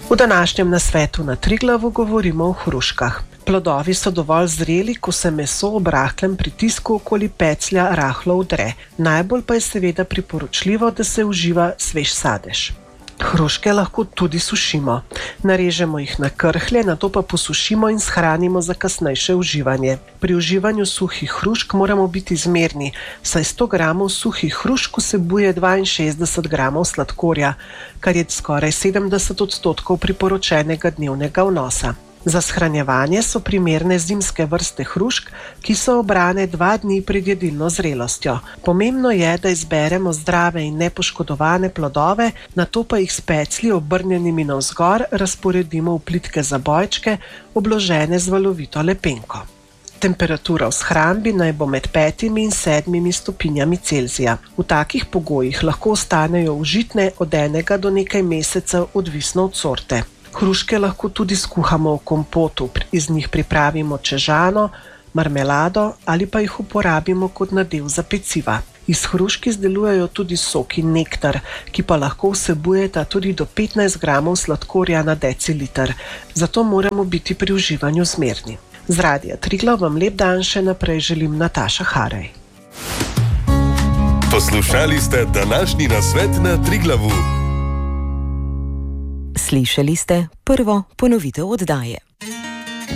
V današnjem nasvetu na Triglavu govorimo o hruškah. Plodovi so dovolj zreli, ko se meso ob rahlem pritisku okoli peclja rahlo udre. Najbolj pa je seveda priporočljivo, da se uživa svež sadež. Hruške lahko tudi sušimo. Narežemo jih na krhlje, nato pa posušimo in shranimo za kasnejše uživanje. Pri uživanju suhih hrušk moramo biti zmerni, saj 100 gramov suhih hrušk vsebuje 62 gramov sladkorja, kar je skoraj 70% priporočenega dnevnega vnosa. Za shranjevanje so primerne zimske vrste hrušk, ki so obrane 2 dni pred jedilno zrelostjo. Pomembno je, da izberemo zdrave in nepoškodovane plodove, nato pa jih s peclji obrnjenimi navzgor razporedimo v plitke zabojčke, obložene z valovito lepenko. Temperatura v shrambi naj bo med 5 in 7 stopinjami Celzija. V takih pogojih lahko ostanejo užitne od 1 do nekaj mesecev, odvisno od sorte. Hruške lahko tudi skuhamo v kompotu, iz njih pripravimo čežano, marmelado ali pa jih uporabimo kot nadev za peciva. Iz hrušk izdelujejo tudi sok in nektar, ki pa lahko vsebujeta tudi do 15 gramov sladkorja na deciliter. Zato moramo biti pri uživanju zmerni. Z Radia Triglav vam lep dan še naprej želim Nataša Haraj. Poslušali ste današnji nasvet na Triglavu. Slišali ste prvo ponovitev oddaje.